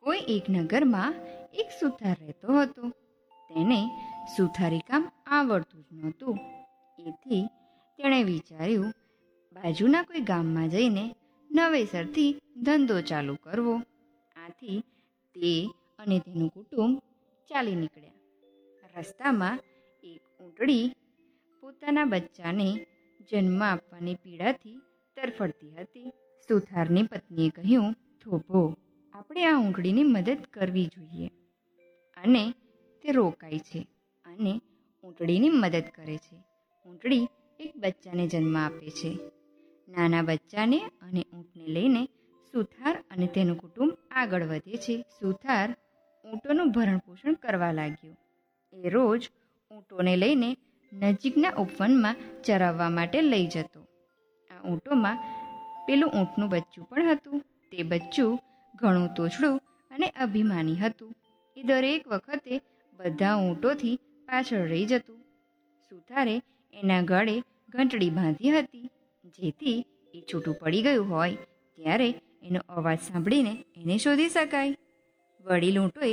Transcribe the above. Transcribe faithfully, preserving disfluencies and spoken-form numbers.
કોઈ એક નગરમાં એક સુથાર રહેતો હતો. તેને સુથારી કામ આવડતું જ નહોતું. એથી તેણે વિચાર્યું, બાજુના કોઈ ગામમાં જઈને નવેસરથી ધંધો ચાલુ કરવો. આથી તે અને તેનું કુટુંબ ચાલી નીકળ્યા. રસ્તામાં એક ઊંટડી પોતાના બચ્ચાને જન્મ આપવાની પીડાથી તરફડતી હતી. સુથારની પત્નીએ કહ્યું, થોભો, આપણે આ ઊંટડીની મદદ કરવી જોઈએ. અને તે રોકાય છે અને ઊંટડીની મદદ કરે છે. ઊંટડી એક બચ્ચાને જન્મ આપે છે. નાના બચ્ચાને અને ઊંટને લઈને સુથાર અને તેનું કુટુંબ આગળ વધે છે. સુથાર ઊંટોનું ભરણ પોષણ કરવા લાગ્યો. એ રોજ ઊંટોને લઈને નજીકના ઉપવનમાં ચરાવવા માટે લઈ જતો. આ ઊંટોમાં પેલું ઊંટનું બચ્ચું પણ હતું. તે બચ્ચું ઘણું તોછડું અને અભિમાની હતું. એ દરેક વખતે બધા ઊંટોથી પાછળ રહી જતું. સુથારે એના ગળે ઘંટડી બાંધી હતી, જેથી એ છૂટું પડી ગયું હોય ત્યારે એનો અવાજ સાંભળીને એને શોધી શકાય. વડીલ ઊંટોએ